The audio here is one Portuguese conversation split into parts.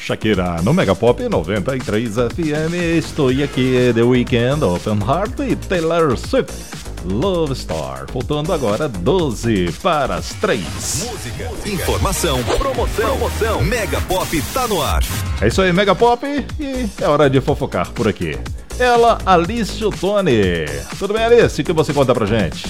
Shakira no Mega Pop 93 FM. Estou aqui, The Weeknd, Open Heart e Taylor Swift, Love Star. Faltando agora 12 para as 3. Música, informação, promoção. Mega Pop tá no ar. É isso aí, Mega Pop, e é hora de fofocar por aqui. Ela, Alice Ottoni. Tudo bem, Alice? O que você conta pra gente?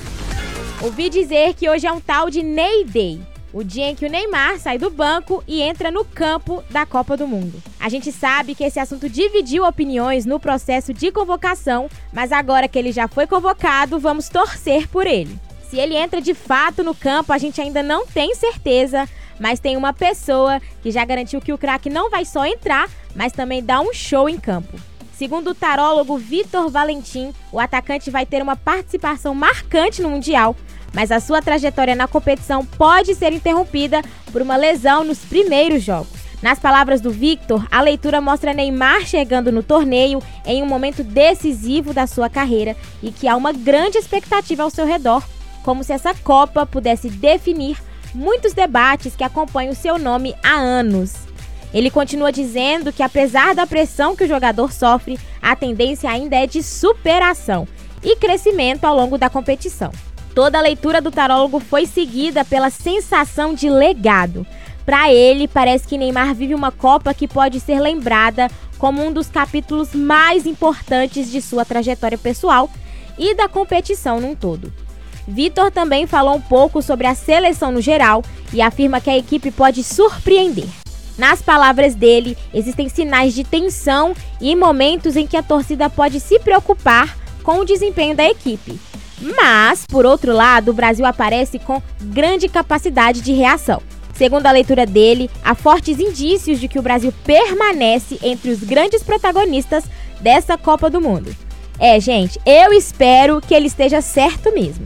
Ouvi dizer que hoje é um tal de Ney Day, o dia em que o Neymar sai do banco e entra no campo da Copa do Mundo. A gente sabe que esse assunto dividiu opiniões no processo de convocação, mas agora que ele já foi convocado, vamos torcer por ele. Se ele entra de fato no campo, a gente ainda não tem certeza, mas tem uma pessoa que já garantiu que o craque não vai só entrar, mas também dar um show em campo. Segundo o tarólogo Vitor Valentim, o atacante vai ter uma participação marcante no Mundial, mas a sua trajetória na competição pode ser interrompida por uma lesão nos primeiros jogos. Nas palavras do Victor, a leitura mostra Neymar chegando no torneio em um momento decisivo da sua carreira e que há uma grande expectativa ao seu redor, como se essa Copa pudesse definir muitos debates que acompanham o seu nome há anos. Ele continua dizendo que, apesar da pressão que o jogador sofre, a tendência ainda é de superação e crescimento ao longo da competição. Toda a leitura do tarólogo foi seguida pela sensação de legado. Para ele, parece que Neymar vive uma Copa que pode ser lembrada como um dos capítulos mais importantes de sua trajetória pessoal e da competição num todo. Vitor também falou um pouco sobre a seleção no geral e afirma que a equipe pode surpreender. Nas palavras dele, existem sinais de tensão e momentos em que a torcida pode se preocupar com o desempenho da equipe. Mas, por outro lado, o Brasil aparece com grande capacidade de reação. Segundo a leitura dele, há fortes indícios de que o Brasil permanece entre os grandes protagonistas dessa Copa do Mundo. Gente, eu espero que ele esteja certo mesmo.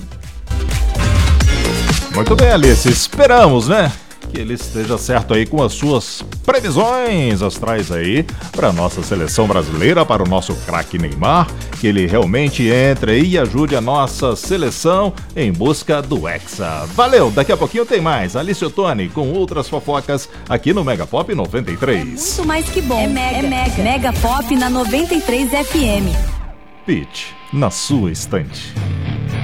Muito bem, Alice, esperamos, né? Que ele esteja certo aí com as suas previsões astrais aí para a nossa seleção brasileira, para o nosso craque Neymar, que ele realmente entre e ajude a nossa seleção em busca do Hexa. Valeu, daqui a pouquinho tem mais Alice Ottoni com outras fofocas aqui no Mega Pop 93. Muito mais que bom, é mega. Mega Pop na 93 FM. Pitch na sua estante.